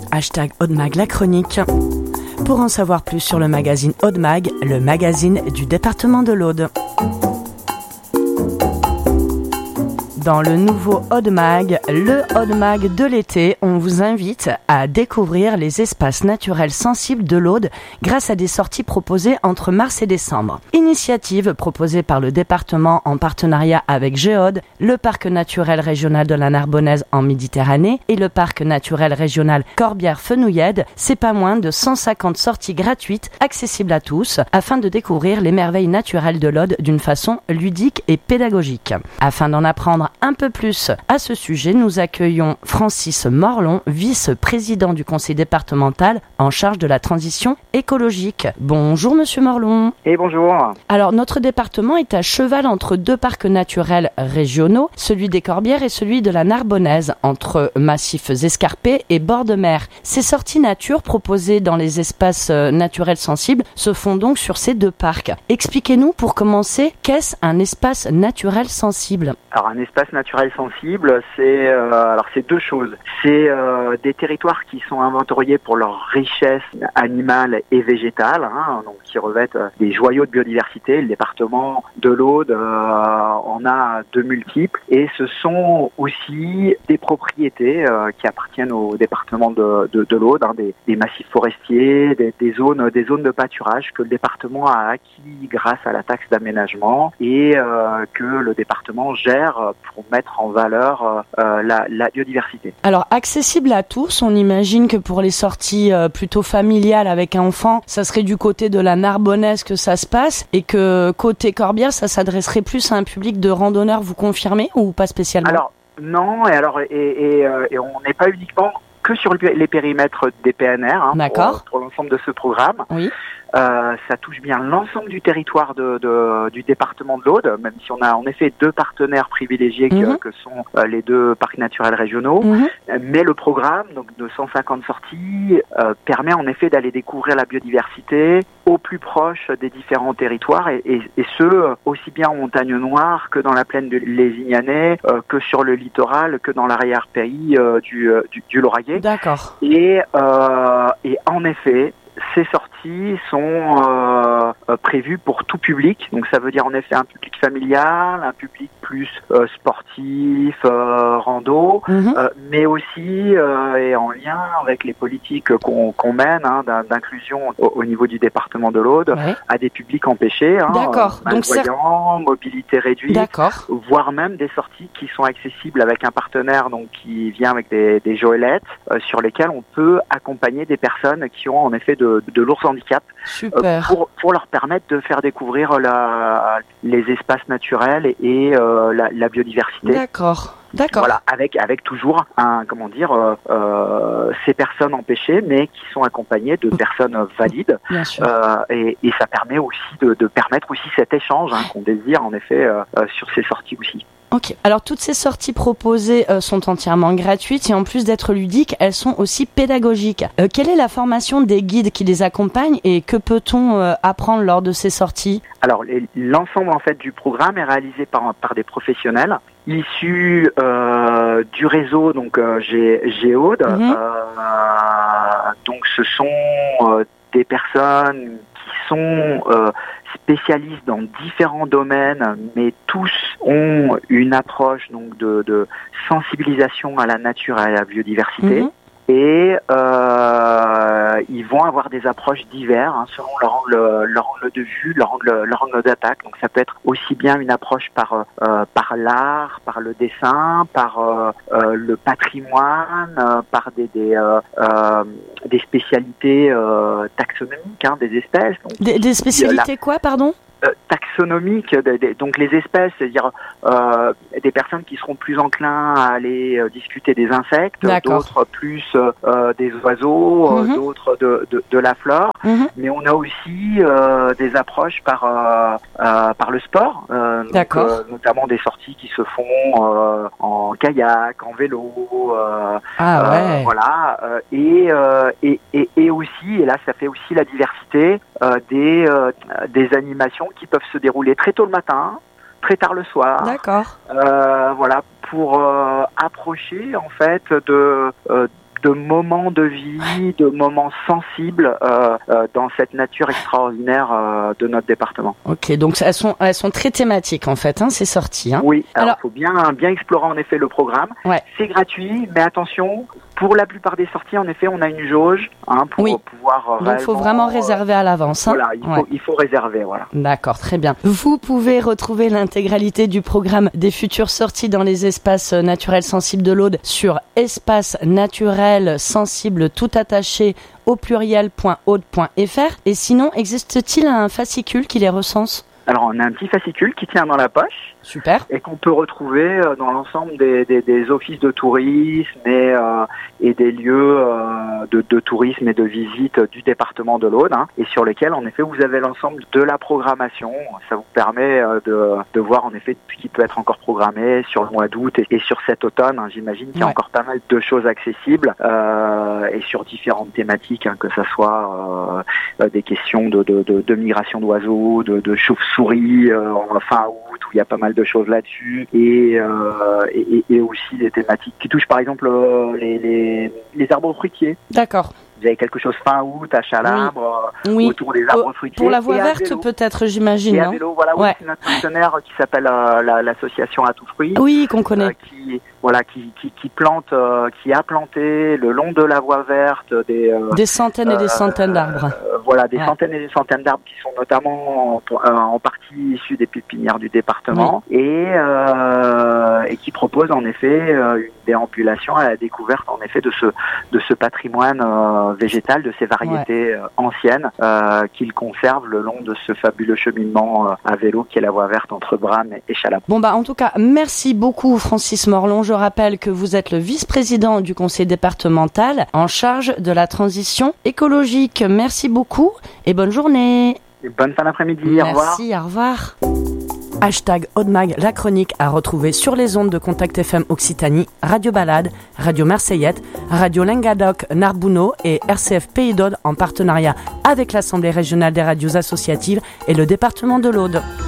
#Audemag la chronique. Pour en savoir plus sur le magazine Audemag, le magazine du département de l'Aude. Dans le nouveau Audemag, le Audemag de l'été, on vous invite à découvrir les espaces naturels sensibles de l'Aude grâce à des sorties proposées entre mars et décembre. Initiative proposée par le département en partenariat avec Géode, le parc naturel régional de la Narbonnaise en Méditerranée et le parc naturel régional Corbière-Fenouillède. C'est pas moins de 150 sorties gratuites accessibles à tous afin de découvrir les merveilles naturelles de l'Aude d'une façon ludique et pédagogique. Afin d'en apprendre un peu plus à ce sujet, nous accueillons Francis Morlon, vice-président du conseil départemental en charge de la transition écologique. Bonjour Monsieur Morlon. Et bonjour. Alors notre département est à cheval entre deux parcs naturels régionaux, celui des Corbières et celui de la Narbonnaise, entre massifs escarpés et bords de mer. Ces sorties nature proposées dans les espaces naturels sensibles se font donc sur ces deux parcs. Expliquez-nous pour commencer, qu'est-ce un espace naturel sensible ? Alors un espace naturel sensible, c'est deux choses. C'est des territoires qui sont inventoriés pour leur richesse animale et végétale, donc qui revêtent des joyaux de biodiversité. Le département de l'Aude en a de multiples, et ce sont aussi des propriétés qui appartiennent au département de l'Aude, des massifs forestiers, des zones de pâturage que le département a acquis grâce à la taxe d'aménagement et que le département gère pour mettre en valeur la biodiversité. Alors, accessible à tous, on imagine que pour les sorties plutôt familiales avec un enfant, ça serait du côté de la Narbonnaise que ça se passe, et que côté Corbière, ça s'adresserait plus à un public de randonneurs, vous confirmez, ou pas spécialement ? Alors, non, et on n'est pas uniquement que sur les périmètres des PNR pour l'ensemble de ce programme. Oui. Ça touche bien l'ensemble du territoire du département de l'Aude, même si on a en effet deux partenaires privilégiés que sont les deux parcs naturels régionaux. Mais le programme, donc de 150 sorties, permet en effet d'aller découvrir la biodiversité au plus proche des différents territoires, et ce, aussi bien en montagne noire que dans la plaine de Lézignanais, que sur le littoral, que dans l'arrière-pays du Lauragais. D'accord. Et en effet, ces sorties sont prévues pour tout public, donc ça veut dire en effet un public familial, un public plus sportif, rando, mais aussi et en lien avec les politiques qu'on mène d'inclusion au niveau du département de l'Aude, à des publics empêchés, malvoyants, mobilité réduite, voire même des sorties qui sont accessibles avec un partenaire, donc qui vient avec des joëlettes sur lesquelles on peut accompagner des personnes qui ont en effet de lourds handicaps, pour leur permettre de faire découvrir les espaces naturels et la biodiversité. D'accord. Voilà, avec toujours ces personnes empêchées, mais qui sont accompagnées de personnes valides. Bien sûr. Et ça permet aussi de permettre aussi cet échange qu'on désire en effet sur ces sorties aussi. Ok. Alors toutes ces sorties proposées sont entièrement gratuites, et en plus d'être ludiques, elles sont aussi pédagogiques. Quelle est la formation des guides qui les accompagnent, et que peut-on apprendre lors de ces sorties ? Alors l'ensemble en fait du programme est réalisé par des professionnels issus du réseau donc Géode. Donc ce sont des personnes qui sont spécialistes dans différents domaines, mais tous ont une approche donc de sensibilisation à la nature et à la biodiversité. Et ils vont avoir des approches diverses selon leur angle de vue, leur angle d'attaque. Donc ça peut être aussi bien une approche par l'art, par le dessin, par le patrimoine, par des spécialités taxonomiques des espèces. Donc, des spécialités quoi, pardon ? Taxonomique, donc les espèces, c'est-à-dire des personnes qui seront plus enclins à aller discuter des insectes, d'autres plus des oiseaux, d'autres de la flore, mais on a aussi des approches par le sport, notamment des sorties qui se font en kayak, en vélo, voilà, et aussi, et là ça fait aussi la diversité des animations qui peuvent se dérouler très tôt le matin, très tard le soir. D'accord. Voilà, pour approcher en fait de moments de vie, de moments sensibles dans cette nature extraordinaire de notre département. Ok, donc elles sont très thématiques en fait, ces sorties. Oui, alors faut bien explorer en effet le programme. Ouais. C'est gratuit, mais attention, pour la plupart des sorties, en effet, on a une jauge pour pouvoir. Donc il faut vraiment réserver à l'avance. Voilà, il faut réserver, voilà. D'accord, très bien. Vous pouvez retrouver l'intégralité du programme des futures sorties dans les espaces naturels sensibles de l'Aude sur espace naturel sensible tout attaché au pluriel.aude.fr. Et sinon, existe-t-il un fascicule qui les recense ? Alors, on a un petit fascicule qui tient dans la poche. Super. Et qu'on peut retrouver dans l'ensemble des offices de tourisme et des lieux de tourisme et de visite du département de l'Aude, et sur lesquels, en effet, vous avez l'ensemble de la programmation. Ça vous permet de voir, en effet, ce qui peut être encore programmé sur le mois d'août et sur cet automne. J'imagine qu'il y a encore pas mal de choses accessibles et sur différentes thématiques, que ça soit des questions de migration d'oiseaux, de chauves-souris en fin août, où il y a pas mal de choses là-dessus, et aussi des thématiques qui touchent par exemple les arbres fruitiers. D'accord. Vous avez quelque chose fin août à Chalabre, autour des arbres fruitiers. Pour la voie verte peut-être, j'imagine. Et à vélo, voilà, c'est notre partenaire qui s'appelle l'association À Tout Fruit. Oui, qu'on connaît. Qui plante, qui a planté le long de la voie verte des centaines et des centaines d'arbres. Des centaines et des centaines d'arbres qui sont notamment en partie issus des pépinières du département et qui proposent en effet une déambulation à la découverte en effet de ce patrimoine végétal, de ces variétés anciennes qu'il conserve le long de ce fabuleux cheminement à vélo qui est la voie verte entre Bram et Chalabre. Bon en tout cas, merci beaucoup Francis Morlon. Je rappelle que vous êtes le vice-président du conseil départemental en charge de la transition écologique. Merci beaucoup et bonne journée. Et bonne fin d'après-midi. Merci, au revoir. #Audemag, la chronique à retrouver sur les ondes de Contact FM Occitanie, Radio Balade, Radio Marseillette, Radio Languedoc Narbonneau et RCF Pays d'Aude en partenariat avec l'Assemblée régionale des radios associatives et le département de l'Aude.